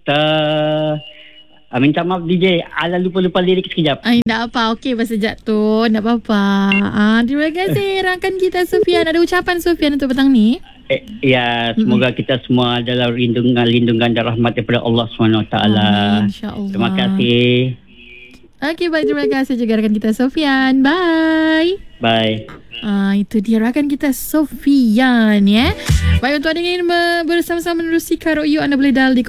Minta maaf DJ, Ala lupa-lupa lirik sekejap. Tak apa, okey Pasal Jat tu, tak apa-apa. Terima kasih rakan kita Sofian. Ada ucapan Sofian untuk petang ni? Semoga kita semua adalah lindungan dan rahmat daripada Allah SWT. InsyaAllah. Terima kasih. Okey, baik, terima kasih juga rakan kita Sofian. Bye. Bye. Itu dia rakan kita Sofian, ya. Baik, untuk anda yang ingin bersama-sama menerusi Karo You, anda boleh dial di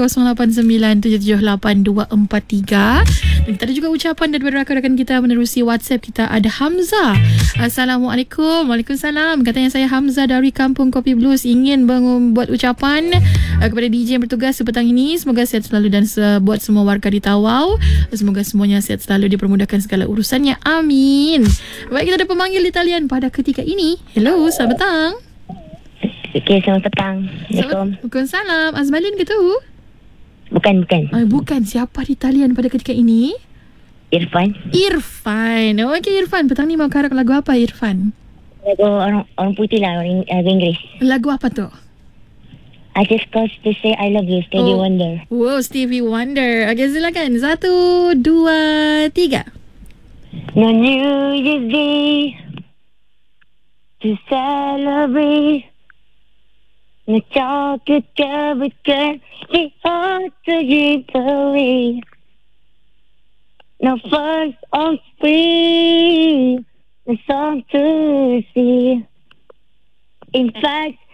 0897782243. Dan kita ada juga ucapan daripada rakan-rakan kita menerusi WhatsApp kita. Ada Hamzah. Assalamualaikum. Waalaikumsalam. Katanya saya Hamzah dari Kampung Kopi Blues, ingin membuat ucapan kepada DJ yang bertugas sepetang ini. Semoga sihat selalu dan buat semua warga di Tawau. Semoga semuanya sihat selalu, dipermudahkan segala urusannya. Amin. Baik, kita ada pemanggil di talian pada ketika ini. Hello, selamat petang. Okey, selamat petang. Assalamualaikum. Waalaikumsalam. Azmalin ke tu? Bukan. Bukan. Siapa di talian pada ketika ini? Irfan. Okey, Irfan. Petang ni mau karak lagu apa, Irfan? Lagu orang putih lah, orang Inggeris. Lagu apa tu? I just cause to say I love you, Stevie Wonder. Wow, Stevie Wonder. Okey, silakan. 1, 2, 3. No New Year's Day to celebrate. No chocolate covered candy hard to give away. No first on spring, no song to see. In fact,